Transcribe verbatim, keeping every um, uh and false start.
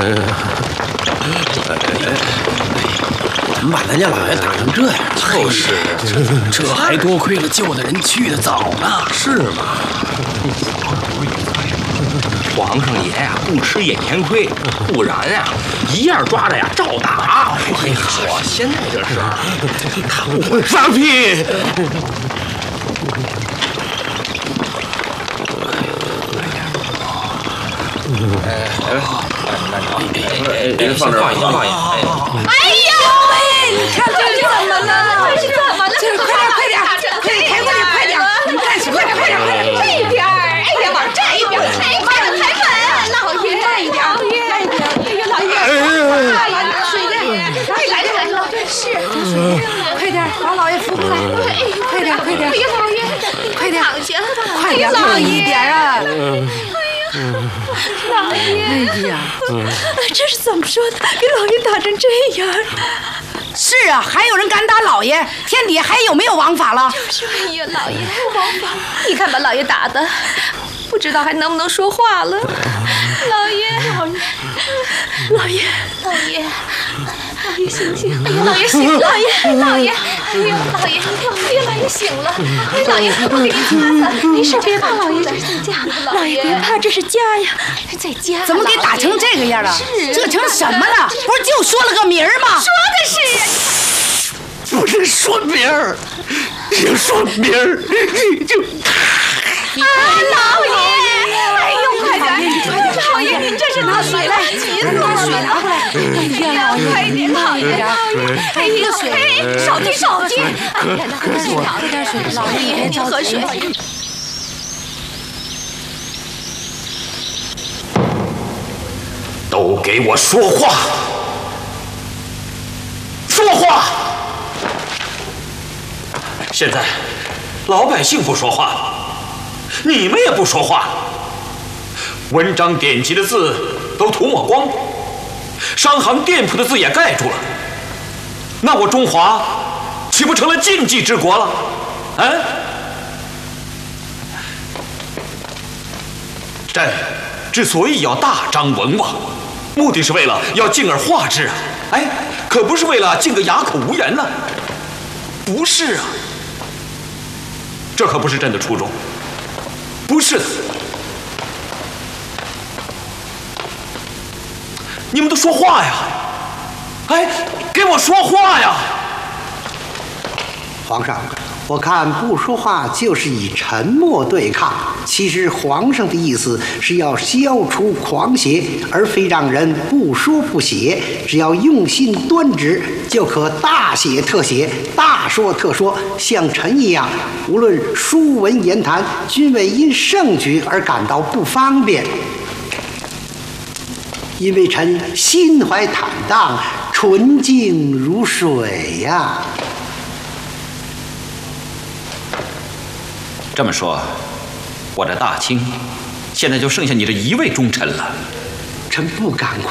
怎么把咱家老爷打成这样？ 就是， 这还多亏了救的人去的早呢。 是吗？皇上爷呀，不吃眼前亏，不然呀，一样抓着呀，照打。哎呀，我现在这是，他不会放屁！ 哎哎，那你放这儿，放一下，放一下。 哎呀，喂，你看这是怎么了？这是怎么了？这快点，快点，快点抬过去，快点！你干什么？快点，快点，快点！这边，哎呀，往这边，抬慢了，抬稳，老爷，慢一点，老爷，慢一点。哎呀，老爷，哎呀，水的，快来来了，是，快点，把老爷扶过来，快点，快点，哎呀，老爷，快点，躺下，快点，老爷一点啊！老爷，哎呀，这是怎么说的？给老爷打成这样？是啊，还有人敢打老爷？天底下还有没有王法了？就是哎呀，老爷，王法！你看把老爷打的，不知道还能不能说话了。老爷，老爷，老爷，老爷，老爷醒醒！哎呀，老爷醒！老爷，老爷，哎呀，老爷，哎呀，老爷醒了！哎，老爷，我给您擦擦，没事，别怕，老爷这是在家，老爷别怕，这是家呀，在家。怎么给打成这个样了？是，这成什么了？不是就说了个名儿吗？说的是， 不是说名儿，要说名儿你就。 啊，老爷！哎呦，快点！老爷，您这是拿水来，急死了！水拿过来！哎呀，快点，老爷！哎呀，水，手机，手机！哎呀，喝点水，喝点水，老爷，您喝水。 都给我说话！说话！现在，老百姓不说话。你们也不说话，文章典籍的字都涂抹光，商行店铺的字也盖住了，那我中华岂不成了禁忌之国了？啊！朕之所以要大张文网，目的是为了要敬而化之啊！哎，可不是为了敬个哑口无言呢，不是啊，这可不是朕的初衷。不是的，你们都说话呀！哎，给我说话呀！ 皇上，我看不说话就是以沉默对抗。其实皇上的意思是要消除狂邪，而非让人不说不写。只要用心端直，就可大写特写，大说特说。像臣一样，无论书文言谈，均未因盛举而感到不方便。因为臣心怀坦荡，纯净如水呀、啊。 这么说，我这大清现在就剩下你这一位忠臣了。 臣不敢